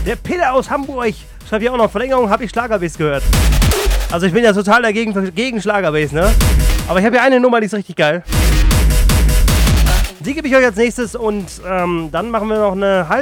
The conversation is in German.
Der Peter aus Hamburg schreibt hier auch noch, Verlängerung habe ich Schlagerbass gehört. Also ich bin ja total gegen Schlagerbass, ne? Aber ich habe hier eine Nummer, die ist richtig geil. Die gebe ich euch als nächstes und dann machen wir noch eine halbe